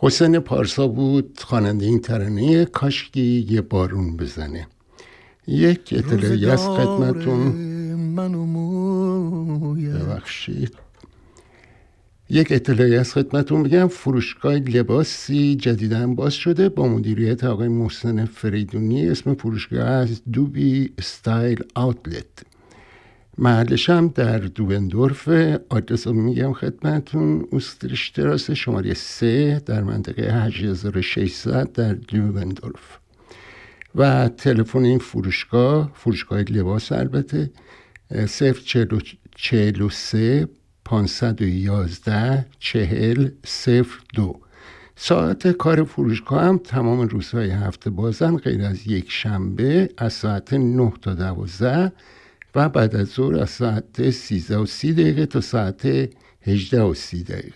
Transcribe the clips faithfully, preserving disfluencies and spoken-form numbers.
حسین پارسا بود خواننده این ترانه کاشکی یه بارون بزنه. یک اطلاعی از خدمتون ببخشید یک اطلاعی از خدمتون بگم. فروشگاه لباسی جدیداً باز شده با مدیریت آقای محسن فریدونی. اسم فروشگاه از دوبی استایل آوتلت. محلش هم در دوبندورف. آدرس رو میگم خدمتون: اوستریشتراس شماره سه در منطقه هشت هزار و ششصد در دوبندورف. و تلفن این فروشگاه، فروشگاه لباس البته، صفر چهل و سه پانصد و یازده چهل صفر دو. ساعت کار فروشگاه هم تمام روزهای هفته بازن غیر از یک شنبه از ساعت نه تا دوازده و بعد از ظهر از ساعت سیزده و سی دقیقه تا ساعت هجده و سی دقیقه.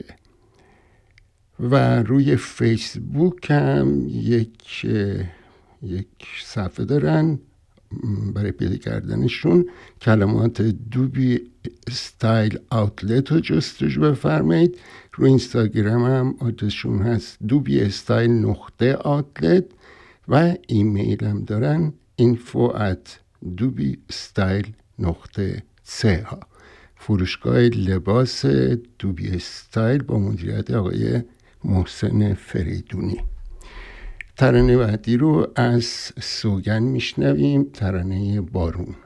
و روی فیسبوک هم یک یک صفحه دارن برای پیدا کردنشون. کلمات دوبی استایل آوتلت رو جستجو بفرمایید. روی اینستاگرام هم آدرسشون هست دوبی استایل نقطه آوتلت و ایمیل هم دارن info at دوبی استایل نقطه ch. فروشگاه لباس دوبی استایل با مدیریت آقای محسن فریدونی. ترانه بعدی رو از سوگن میشنویم، ترانه بارون.